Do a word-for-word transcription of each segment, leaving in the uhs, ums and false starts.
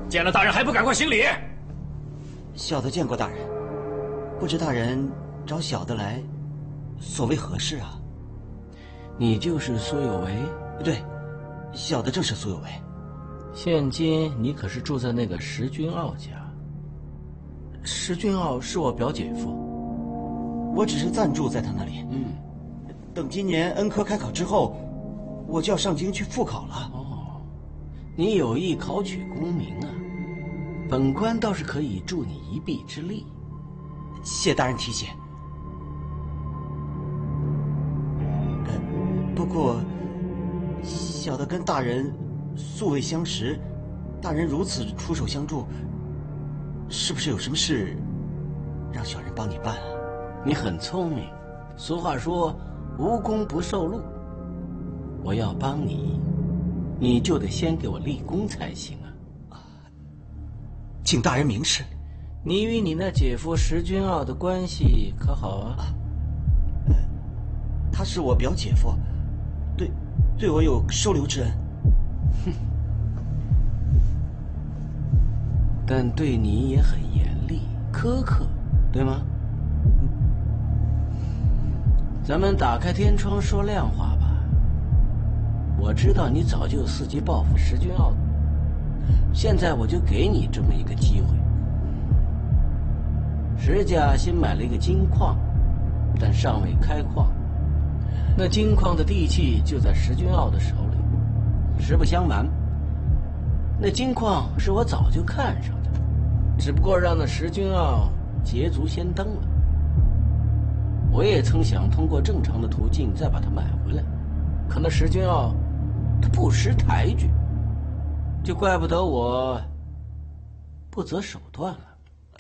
见了大人还不赶快行礼？ 小的见过大人，不知大人找小的来，所为何事啊？ 你就是苏有为？ 对，小的正是苏有为。 现今你可是住在那个石君傲家？石君傲是我表姐夫， 我只是暂住在他那里。 嗯， 等今年恩科开考之后，我就要上京去复考了。 哦，你有意考取功名啊？本官倒是可以助你一臂之力。 谢大人提携。呃，不过，小的跟大人素未相识，大人如此出手相助，是不是有什么事让小人帮你办啊？ 你很聪明，俗话说无功不受禄。我要帮你，你就得先给我立功才行啊！ 请大人明示。 你与你那姐夫石君傲的关系可好啊？ 呃，他是我表姐夫，对，对我有收留之恩。 哼，但对你也很严厉苛刻，对吗？咱们打开天窗说亮话吧。我知道你早就伺机报复石君傲，现在我就给你这么一个机会。石家新买了一个金矿，但尚未开矿，那金矿的地契就在石君傲的手里。实不相瞒，那金矿是我早就看上的，只不过让那石君傲捷足先登了。我也曾想通过正常的途径再把它买回来，可那石君傲他不识抬举，就怪不得我不择手段了。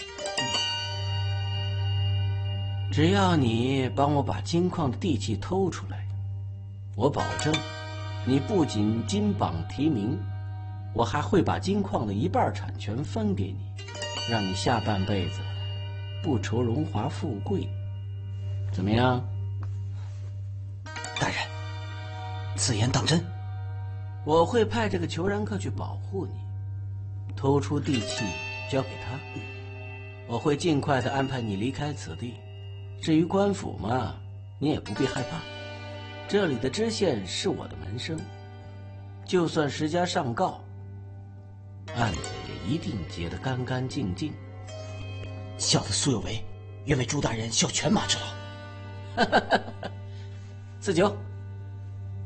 只要你帮我把金矿的地契偷出来，我保证你不仅金榜题名，我还会把金矿的一半产权分给你，让你下半辈子不愁荣华富贵。怎么样？ 大人，此言当真？ 我会派这个裘然客去保护你，偷出地契交给他，我会尽快的安排你离开此地。至于官府嘛，你也不必害怕，这里的知县是我的门生，就算石家上告，案子也一定结得干干净净。 小的苏有为愿为朱大人效犬马之劳。 四九，